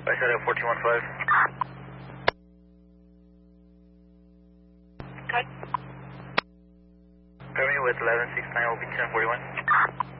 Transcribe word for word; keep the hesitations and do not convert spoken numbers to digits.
I said at fourteen one five. Cut. Cover me with eleven six nine, will be ten forty-one.